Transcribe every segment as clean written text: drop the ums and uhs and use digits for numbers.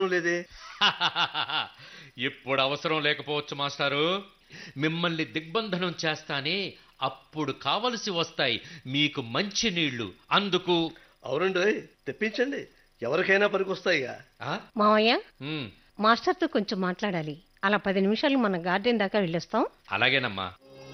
లేదే. ఇప్పుడు అవసరం లేకపోవచ్చు మాస్టారు. మిమ్మల్ని దిగ్బంధనం చేస్తానే, అప్పుడు కావలసి వస్తాయి మీకు మంచి నీళ్లు. అందుకు అవునండి, తెప్పించండి, ఎవరికైనా పనికొస్తాయిగా. ఆ? మావయ్య, ఉమ్, మాస్టర్తో కొంచెం మాట్లాడాలి. అలా 10 నిమిషాలు మన గార్డెన్ దాకా వెళ్ళొస్తాం. అలాగేనమ్మా.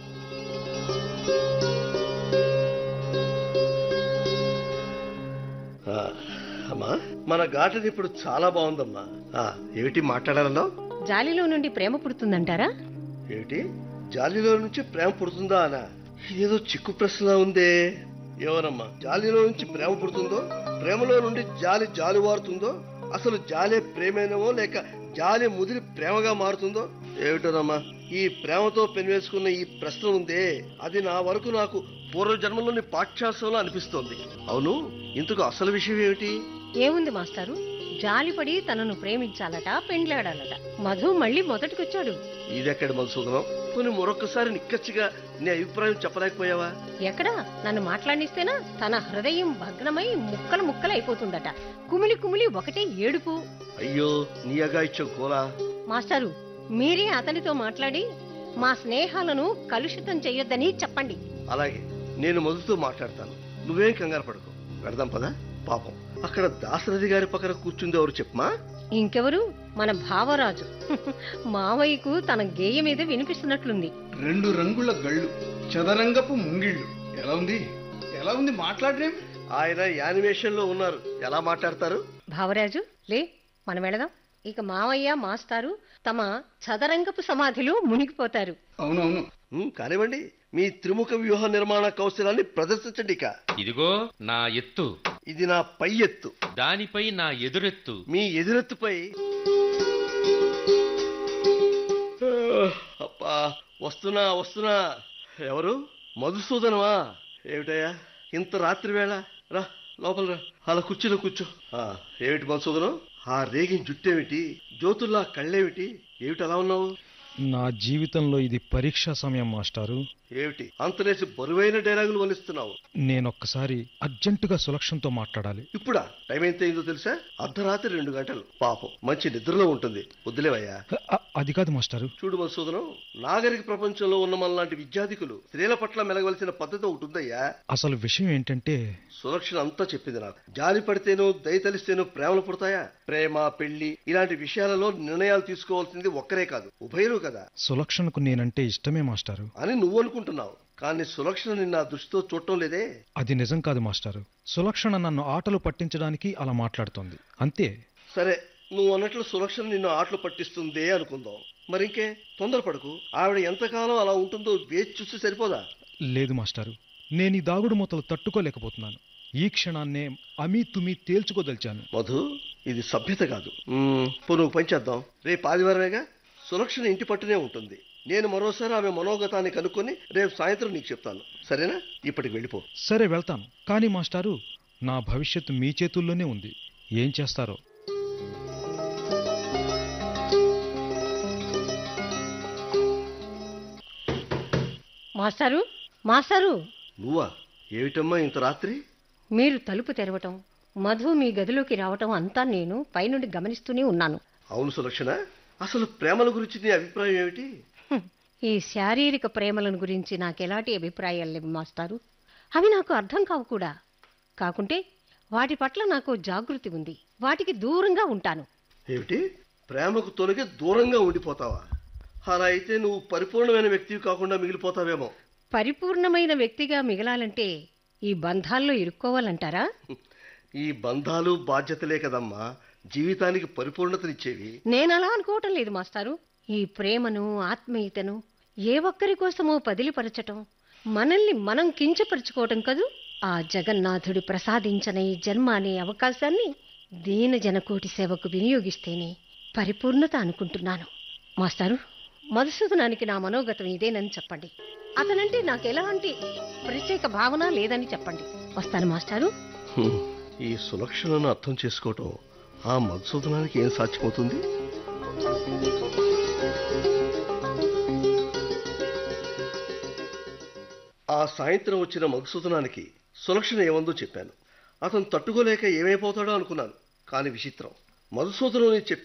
ఆ, అమ్మా, మన గార్డెన్ ఇప్పుడు చాలా బాగుందమ్మా. ఏమిటి మాట్లాడాలన్నా? జాలిలో నుండి ప్రేమ పుడుతుందంటారా? ఏమిటి, జాలిలో నుంచి ప్రేమ పుడుతుందా అనా? ఇదేదో చిక్కు ప్రశ్నలా ఉందే. ఎవరమ్మా జాలిలో నుంచి ప్రేమ పుడుతుందో, ప్రేమలో నుండి జాలి జాలువారుతుందో, అసలు జాలే ప్రేమేనమో లేక జాలి ముదిరి ప్రేమగా మారుతుందో ఏమిటోనమ్మా. ఈ ప్రేమతో పెనివేసుకున్న ఈ ప్రశ్న ఉందే, అది నా వరకు నాకు పూర్వజన్మలోని పాఠ్యాంశంలో అనిపిస్తోంది. అవును, ఇందుకు అసలు విషయం ఏమిటి? ఏముంది మాస్టారు, జాలిపడి తనను ప్రేమించాలట, పెండ్లాడాలట. మధు మళ్ళీ మొదటికొచ్చాడు. ఇదెక్కడి మధుసూదనం? కొన్ని మరొక్కసారి నిక్కచ్చిగా నీ అభిప్రాయం చెప్పలేకపోయావా? ఎక్కడా, నన్ను మాట్లాడిస్తేనా తన హృదయం భగ్నమై ముక్కలు ముక్కలు అయిపోతుందట. కుమిలి కుమిలి ఒకటే ఏడుపు. అయ్యో, నీ అగాయిత్యం కోలా. మాస్టారు, మీరే అతనితో మాట్లాడి మా స్నేహాలను కలుషితం చెయ్యొద్దని చెప్పండి. అలాగే, నేను మధుతో మాట్లాడతాను, నువ్వేం కంగారు పడకు. వెళదాం పదా. పాపం, అక్కడ దాశరథి గారి పక్కన కూర్చుంది ఎవరు చెప్పమా? ఇంకెవరు, మన భావరాజు. మావయ్యకు తన గేయ మీద వినిపిస్తున్నట్లుంది. 2 రంగుల గళ్ళు, చదరంగపు ముంగిళ్ళు. ఎలా ఉంది, ఎలా ఉంది మాట్లాడరేం? ఆయన యానిమేషన్ లో ఉన్నారు, ఎలా మాట్లాడతారు? భావరాజు, లే, మనం వెళదాం. ఇక మావయ్య మాస్టారు తమ చదరంగపు సమాధిలో మునిగిపోతారు. అవునవును. కానివ్వండి, మీ త్రిముఖ వ్యూహ నిర్మాణ కౌశలాన్ని ప్రదర్శించండి. ఇక ఇదిగో నా ఎత్తు, ఇది నా పై ఎత్తు, దానిపై నా ఎదురెత్తు. మీ ఎదురెత్తుపై. అబ్బా, వస్తున్నా వస్తున్నా. ఎవరు? మధుసూదనమా? ఏమిటయ్యా ఇంత రాత్రి వేళ? రా లోపల రా, అలా కుర్చీలో కూర్చో. ఏమిటి మధుసూదనం, ఆ రేగిన జుట్టేమిటి, జ్యోతుల్లా కళ్ళేమిటి, ఏమిటి అలా ఉన్నావు? నా జీవితంలో ఇది పరీక్షా సమయం మాస్టారు. ఏమిటి అంతనేసి బరువైన డైలాగులు వలిస్తున్నావు? నేనొక్కసారి అర్జెంటుగా సులక్షణతో మాట్లాడాలి. ఇప్పుడా? టైం ఎంత అయిందో తెలుసా? అర్ధరాత్రి 2 గంటలు. పాపం, మంచి నిద్రలో ఉంటుంది, వద్దులేవయ్యా. అది కాదు మాస్టారు. చూడు మధుసూదనం, నాగరిక ప్రపంచంలో ఉన్న మనలాంటి విద్యార్థికులు స్త్రీల పట్ల మెలగవలసిన పద్ధతి ఉంటుందయ్యా. అసలు విషయం ఏంటంటే, సులక్షణ అంతా చెప్పింది నాకు. జాలి పడితేనో దయ తలిస్తేనో ప్రేమలు పుడతాయా? ప్రేమ, పెళ్లి ఇలాంటి విషయాలలో నిర్ణయాలు తీసుకోవాల్సింది ఒక్కరే కాదు, ఉభయలు కదా. సులక్షణకు నేనంటే ఇష్టమే మాస్టారు అని నువ్వు అనుకుంటున్నావు, కానీ సులక్షణ నిన్న దృష్టితో చూడటం లేదే. అది నిజం కాదు మాస్టారు. సులక్షణ నన్ను ఆటలు పట్టించడానికి అలా మాట్లాడుతోంది, అంతే. సరే, నువ్వు అన్నట్లు సులక్షణ నిన్ను ఆటలు పట్టిస్తుందే అనుకుందాం. మరింకే, తొందరపడకు. ఆవిడ ఎంతకాలం అలా ఉంటుందో వేచి చూస్తే సరిపోదా? లేదు మాస్టారు, నేను ఈ దాగుడు మూతలు తట్టుకోలేకపోతున్నాను. ఈ క్షణాన్నే అమీ తుమీ తేల్చుకోదలిచాను. మధు, ఇది సభ్యత కాదు. నువ్వు పని చేద్దాం. రేపు ఆదివారమేగా, సులక్షణ ఇంటి పట్టునే ఉంటుంది. నేను మరోసారి ఆమె మనోగతాన్ని కనుక్కొని రేపు సాయంత్రం నీకు చెప్తాను, సరేనా? ఇప్పటికి వెళ్ళిపో. సరే, వెళ్తాను. కానీ మాస్టారు, నా భవిష్యత్తు మీ చేతుల్లోనే ఉంది. ఏం చేస్తారో. మాస్టారు, మాస్టారు, నువ్వా? ఏమిటమ్మా ఇంత రాత్రి? మీరు తలుపు తెరవటం, మధు మీ గదిలోకి రావటం అంతా నేను పైనుండి గమనిస్తూనే ఉన్నాను. అవును సులక్షణ, అసలు ప్రేమల గురించి నీ అభిప్రాయం ఏమిటి? ఈ శారీరక ప్రేమలను గురించి నాకెలాంటి అభిప్రాయాలు లేవు మాస్టారు. అవి నాకు అర్థం కావు కూడా. కాకుంటే వాటి పట్ల నాకు జాగృతి ఉంది, వాటికి దూరంగా ఉంటాను. ఏమిటి, ప్రేమకు తొలగి దూరంగా ఉండిపోతావా? అలా అయితే నువ్వు పరిపూర్ణమైన వ్యక్తివి కాకుండా మిగిలిపోతావేమో. పరిపూర్ణమైన వ్యక్తిగా మిగలాలంటే ఈ బంధాల్లో ఇరుక్కోవాలంటారా? ఈ బంధాలు బాధ్యతలే కదమ్మా జీవితానికి పరిపూర్ణతనిచ్చేవి. నేనలా అనుకోవటం లేదు మాస్టారు. ఈ ప్రేమను, ఆత్మీయతను ఏ ఒక్కరి కోసమో పదిలిపరచటం, మనల్ని మనం కించపరుచుకోవటం కదూ. ఆ జగన్నాథుడు ప్రసాదించిన ఈ జన్మ అనే అవకాశాన్ని దీనజనకోటి సేవకు వినియోగిస్తేనే పరిపూర్ణత అనుకుంటున్నాను. మాస్టారు, మధుసూదనానికి నా మనోగతం ఇదేనని చెప్పండి. అతనంటే నాకు ఎలాంటి ప్రత్యేక భావన లేదని చెప్పండి. వస్తాను మాస్టారు. ఈ సులక్షణను అర్థం చేసుకోవటం ఆ మధుసూదనానికి ఏం సాధ్యమవుతుంది? ఆ సాయంత్రం వచ్చిన మధుసూదనానికి సులక్షణ ఏమందో చెప్పాను. అతను తట్టుకోలేక ఏమైపోతాడో అనుకున్నాను. కాని విచిత్రం, మధుసూదనుని చెప్పి